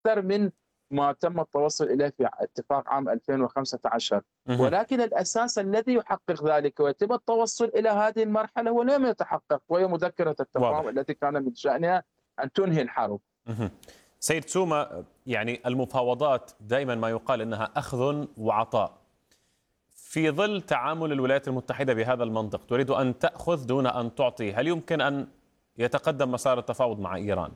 أكثر من ما تم التوصل إليه في اتفاق عام 2015. مهم. ولكن الأساس الذي يحقق ذلك ويتم التوصل إلى هذه المرحلة هو لم يتحقق، وهي مذكرة التفاهم واضح. التي كان من شأنها أن تنهي الحرب. مهم. سيد سومة، يعني المفاوضات دائما ما يقال إنها أخذ وعطاء. في ظل تعامل الولايات المتحدة بهذا المنطق، تريد أن تأخذ دون أن تعطي، هل يمكن أن يتقدم مسار التفاوض مع إيران؟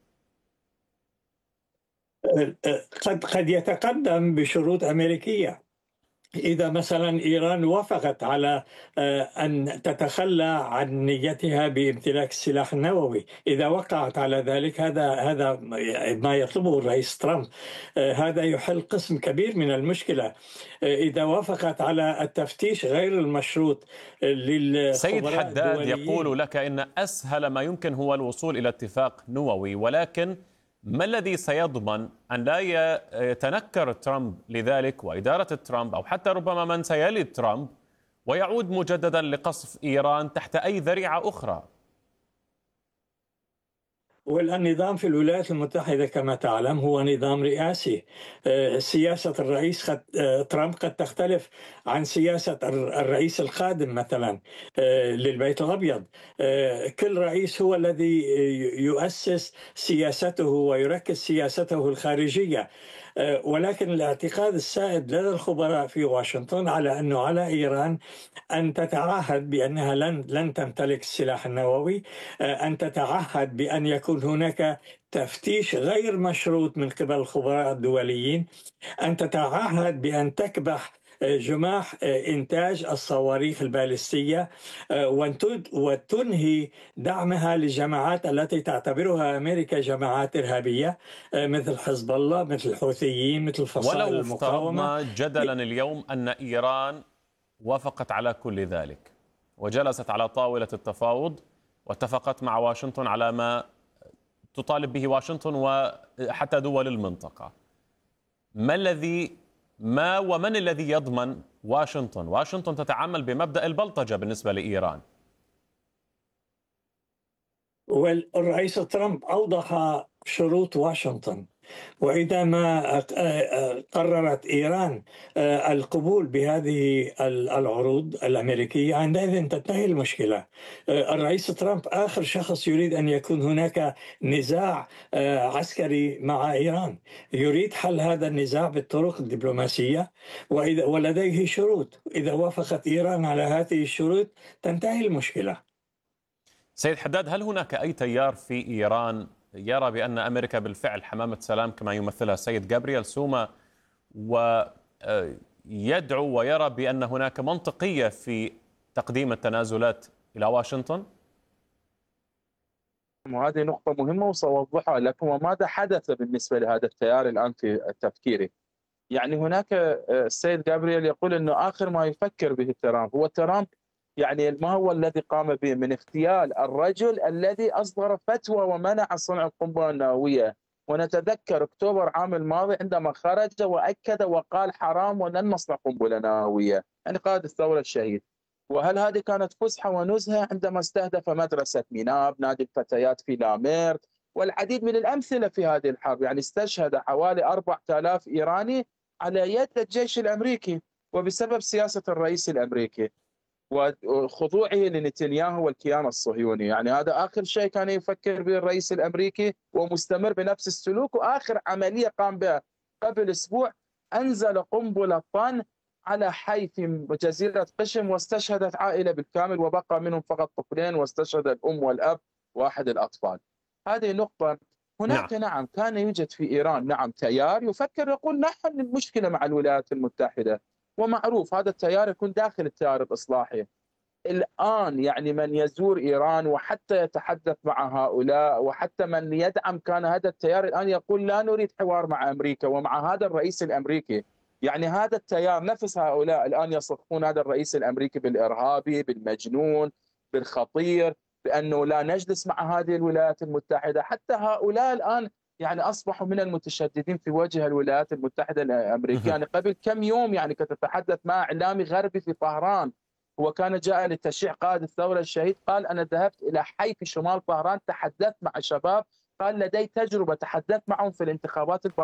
قد يتقدم بشروط أمريكية. إذا مثلا إيران وافقت على أن تتخلى عن نيتها بامتلاك السلاح النووي، إذا وقعت على ذلك، هذا ما يطلبه الرئيس ترامب، هذا يحل قسم كبير من المشكلة. إذا وافقت على التفتيش غير المشروط سيد للخبراء حداد الدوليين. يقول لك إن أسهل ما يمكن هو الوصول إلى اتفاق نووي، ولكن ما الذي سيضمن أن لا يتنكر ترامب لذلك وإدارة ترامب أو حتى ربما من سيلي ترامب ويعود مجددا لقصف إيران تحت أي ذريعة أخرى؟ والنظام في الولايات المتحدة كما تعلم هو نظام رئاسي. سياسة الرئيس ترامب قد تختلف عن سياسة الرئيس القادم مثلا للبيت الأبيض. كل رئيس هو الذي يؤسس سياسته ويركز سياسته الخارجية. ولكن الاعتقاد السائد لدى الخبراء في واشنطن على أنه على إيران أن تتعهد بأنها لن تمتلك السلاح النووي، أن تتعهد بأن يكون هناك تفتيش غير مشروط من قبل الخبراء الدوليين، أن تتعهد بأن تكبح جماح إنتاج الصواريخ البالستية، وتنهي دعمها للجماعات التي تعتبرها أمريكا جماعات إرهابية، مثل حزب الله، مثل الحوثيين، مثل فصائل ولو المقاومة. افترضنا جدلا اليوم أن إيران وافقت على كل ذلك وجلست على طاولة التفاوض واتفقت مع واشنطن على ما تطالب به واشنطن وحتى دول المنطقة، ومن الذي يضمن واشنطن؟ واشنطن تتعامل بمبدأ البلطجة بالنسبة لإيران. والرئيس ترامب أوضح شروط واشنطن، وإذا ما قررت إيران القبول بهذه العروض الأمريكية، عندئذ تنتهي المشكلة. الرئيس ترامب آخر شخص يريد أن يكون هناك نزاع عسكري مع إيران، يريد حل هذا النزاع بالطرق الدبلوماسية، ولديه شروط. إذا وافقت إيران على هذه الشروط تنتهي المشكلة. سيد حداد، هل هناك أي تيار في إيران يرى بأن أمريكا بالفعل حمامة سلام كما يمثلها السيد جابرييل سوما، ويدعو ويرى بأن هناك منطقية في تقديم التنازلات إلى واشنطن؟ وهذه نقطة مهمة وسأوضحها لكم. وماذا حدث بالنسبة لهذا التيار الآن في تفكيره؟ يعني هناك السيد جابرييل يقول أنه آخر ما يفكر به ترامب هو ترامب، يعني ما هو الذي قام به من اغتيال الرجل الذي أصدر فتوى ومنع صنع القنبلة النووية. ونتذكر أكتوبر عام الماضي عندما خرج وأكد وقال حرام ولن نصنع قنبلة نووية، يعني قائد الثورة الشهيد. وهل هذه كانت فسحة ونزهة عندما استهدف مدرسة ميناب، نادي الفتيات في لاميرت، والعديد من الأمثلة في هذه الحرب؟ يعني استشهد حوالي 4000 إيراني على يد الجيش الأمريكي وبسبب سياسة الرئيس الأمريكي وخضوعه لنتنياهو والكيان الصهيوني. يعني هذا آخر شيء كان يفكر به الرئيس الأمريكي ومستمر بنفس السلوك. وآخر عملية قام بها قبل أسبوع أنزل قنبلة طن على حي في جزيرة قشم واستشهدت عائلة بالكامل وبقى منهم فقط طفلين، واستشهد الأم والأب وأحد الأطفال. هذه نقطة. هناك نعم كان يوجد في إيران تيار يفكر يقول نحن المشكلة مع الولايات المتحدة، ومعروف هذا التيار يكون داخل التيار الإصلاحي. الآن يعني من يزور إيران وحتى يتحدث مع هؤلاء وحتى من يدعم كان هذا التيار الآن يقول لا نريد حوار مع أمريكا ومع هذا الرئيس الأمريكي. يعني هذا التيار نفس هؤلاء الآن يصفون هذا الرئيس الأمريكي بالإرهابي، بالمجنون، بالخطير، بأنه لا نجلس مع هذه الولايات المتحدة. حتى هؤلاء الآن يعني أصبحوا من المتشددين في وجه الولايات المتحدة الأمريكية. يعني قبل كم يوم يعني كنت أتحدث مع إعلامي غربي في طهران، هو كان جاء لتشييع قائد الثورة الشهيد، قال أنا ذهبت إلى حي في شمال طهران، تحدثت مع شباب قال لدي تجربة، تحدثت معهم في الانتخابات